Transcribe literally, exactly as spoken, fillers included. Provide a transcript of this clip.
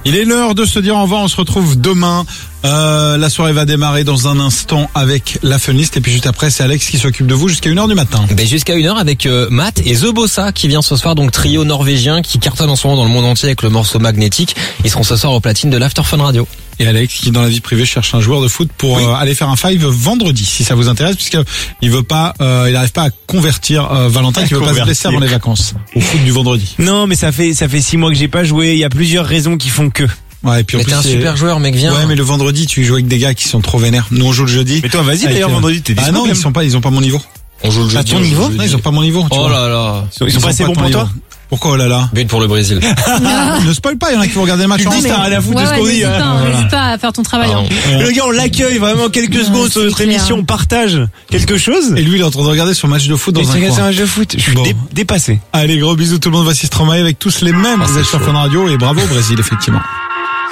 Il est l'heure de se dire au revoir, on se retrouve demain. Euh, la soirée va démarrer dans un instant avec la Funlist et puis juste après c'est Alex qui s'occupe de vous jusqu'à une heure du matin. Ben jusqu'à une heure avec euh, Matt et The Bossa qui vient ce soir, donc trio norvégien qui cartonne en ce moment dans le monde entier avec le morceau Magnétique. Ils seront ce soir au platine de l'After Fun Radio. Et Alex qui dans la vie privée cherche un joueur de foot pour oui. euh, aller faire un five vendredi si ça vous intéresse, puisque il veut pas, euh, il n'arrive pas à convertir euh, Valentin qui veut pas se blesser avant les vacances au foot du vendredi. Non mais ça fait ça fait six mois que j'ai pas joué. Il y a plusieurs raisons qui font que. Ouais, et puis en mais plus, t'es un c'est... super joueur, mec, viens. Ouais, mais le vendredi, tu joues avec des gars qui sont trop vénères. Nous, on joue le jeudi. Mais toi, vas-y, d'ailleurs, euh... vendredi, t'es dispo. Ah non, ils sont pas, ils ont pas mon niveau. On joue le jeudi. À ton niveau? Non, ils ont pas mon niveau. Tu oh vois. là là. Ils sont, ils sont pas assez bons pour toi? Pourquoi, oh là là? But pour le Brésil. Ne spoil pas, il y en a qui vont regarder le match. Tu dis, t'as rien à foutre ouais, de ce qu'on ouais, dit. N'hésite pas, hein, n'hésite pas à faire ton travail. Hein. Ouais. Le gars, on l'accueille vraiment quelques secondes ouais, sur notre clair. émission, on partage quelque chose. Et lui, il est en train de regarder son match de foot dans et un coin. C'est un match de foot. Je suis bon. dé- dépassé. Allez, gros bisous tout le monde. Voici Stromae avec tous les mêmes. Ah, Vous êtes sur Fun Radio et bravo au Brésil, effectivement.